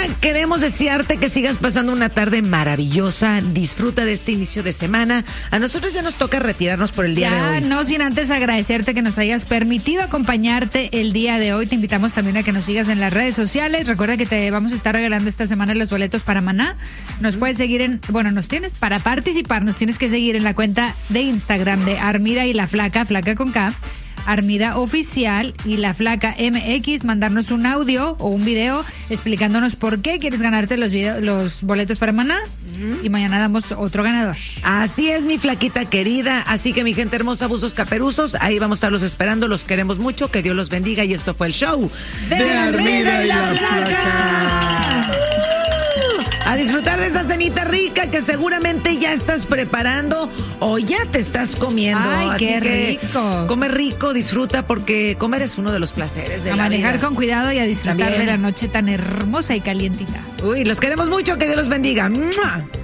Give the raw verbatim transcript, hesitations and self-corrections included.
queremos desearte que sigas pasando una tarde maravillosa. Disfruta de este inicio de semana. A nosotros ya nos toca retirarnos por el día ya, de hoy. No sin antes agradecerte que nos hayas permitido acompañarte el día de hoy. Te invitamos también a que nos sigas en las redes sociales. Recuerda que te vamos a estar regalando esta semana los boletos para Maná. Nos puedes seguir en, bueno, nos tienes para participar, nos tienes que seguir en la cuenta de Instagram de Armida y la Flaca, Flaca con K, Armida Oficial y la Flaca M X, mandarnos un audio o un video explicándonos por qué quieres ganarte los video, los boletos para Maná, uh-huh. y mañana damos otro ganador. Así es, mi flaquita querida, así que mi gente hermosa, buzos caperuzos, ahí vamos a estarlos esperando, los queremos mucho, que Dios los bendiga, y esto fue el show de, de Armida y la Flaca. A disfrutar de esa cenita rica que seguramente ya estás preparando o ya te estás comiendo. Ay, así qué que rico. Come rico, disfruta, porque comer es uno de los placeres de a la manejar vida. con cuidado y a disfrutar También. de la noche tan hermosa y calientita. Uy, los queremos mucho, que Dios los bendiga. ¡Mua!